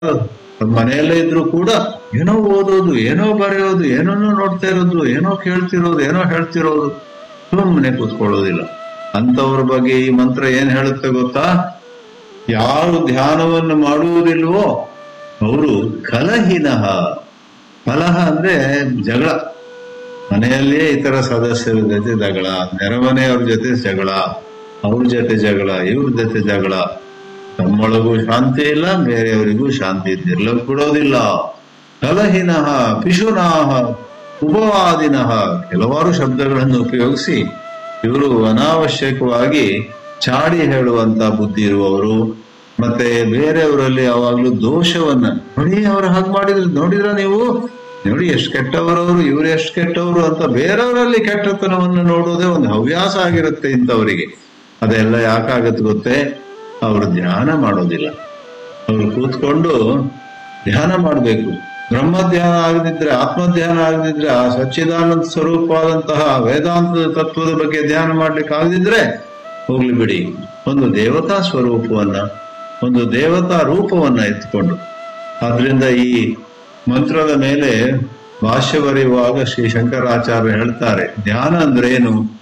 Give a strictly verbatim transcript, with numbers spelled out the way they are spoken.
ಮನೆಯಲ್ಲೇ ಇದ್ರು ಕೂಡ ಏನೋ ಓದೋದು, ಏನೋ ಬರೆಯೋದು, ಏನೋ ನೋಡ್ತಾ ಇರೋದು, ಏನೋ ಕೇಳ್ತಿರೋದು, ಏನೋ ಹೇಳ್ತಿರೋದು, ಸುಮ್ಮನೆ ಕೂತ್ಕೊಳ್ಳೋದಿಲ್ಲ. ಅಂತವ್ರ ಬಗ್ಗೆ ಈ ಮಂತ್ರ ಏನ್ ಹೇಳುತ್ತೆ ಗೊತ್ತಾ? ಯಾರು ಧ್ಯಾನವನ್ನು ಮಾಡುವುದಿಲ್ವೋ ಅವರು ಕಲಹಿನಃ. ಕಲಹ ಅಂದ್ರೆ ಜಗಳ, ಮನೆಯಲ್ಲೇ ಇತರ ಸದಸ್ಯರ ಜೊತೆ ಜಗಳ, ನೆರೆಮನೆಯವ್ರ ಜೊತೆ ಜಗಳ, ಅವ್ರ ಜೊತೆ ಜಗಳ, ಇವ್ರ ಜೊತೆ ಜಗಳ, ತಮ್ಮೊಳಗೂ ಶಾಂತಿ ಇಲ್ಲ, ಬೇರೆಯವರಿಗೂ ಶಾಂತಿ ಇರ್ಲಿಕ್ಕೆ ಬಿಡೋದಿಲ್ಲ. ಕಲಹಿನಃ ಪಿಶುನಾಹ ಉಪವಾದಿನಃ, ಕೆಲವಾರು ಶಬ್ದಗಳನ್ನು ಉಪಯೋಗಿಸಿ ಇವರು ಅನಾವಶ್ಯಕವಾಗಿ ಚಾಡಿ ಹೇಳುವಂತ ಬುದ್ಧಿ ಇರುವವರು. ಮತ್ತೆ ಬೇರೆಯವರಲ್ಲಿ ಯಾವಾಗ್ಲೂ ದೋಷವನ್ನ ನೋಡಿ, ಅವ್ರು ಹಾಗೆ ಮಾಡಿದ್ರು ನೋಡಿದ್ರ ನೀವು, ನೋಡಿ ಎಷ್ಟು ಕೆಟ್ಟವರವರು, ಇವ್ರು ಎಷ್ಟು ಕೆಟ್ಟವರು ಅಂತ ಬೇರೆಯವರಲ್ಲಿ ಕೆಟ್ಟತನವನ್ನು ನೋಡೋದೇ ಒಂದು ಹವ್ಯಾಸ ಆಗಿರುತ್ತೆ ಇಂಥವರಿಗೆ. ಅದೆಲ್ಲ ಯಾಕಾಗತ್ತೆ ಗೊತ್ತೇ? ಅವರು ಧ್ಯಾನ ಮಾಡೋದಿಲ್ಲ. ಅವರು ಕೂತ್ಕೊಂಡು ಧ್ಯಾನ ಮಾಡಬೇಕು. ಬ್ರಹ್ಮ ಧ್ಯಾನ ಆಗದಿದ್ರೆ, ಆತ್ಮಧ್ಯಾನ ಆಗದಿದ್ರೆ, ಆ ಸಚ್ಚಿದಾನಂದ ಸ್ವರೂಪವಾದಂತಹ ವೇದಾಂತದ ತತ್ವದ ಬಗ್ಗೆ ಧ್ಯಾನ ಮಾಡ್ಲಿಕ್ಕೆ ಆಗದಿದ್ರೆ ಹೋಗ್ಲಿ ಬಿಡಿ, ಒಂದು ದೇವತಾ ಸ್ವರೂಪವನ್ನ, ಒಂದು ದೇವತಾ ರೂಪವನ್ನ ಎತ್ಕೊಂಡು. ಆದ್ರಿಂದ ಈ ಮಂತ್ರದ ಮೇಲೆ ಭಾಷ್ಯ ಬರೆಯುವಾಗ ಶ್ರೀ ಶಂಕರಾಚಾರ್ಯ ಹೇಳ್ತಾರೆ, ಧ್ಯಾನ ಅಂದ್ರೆ ಏನು?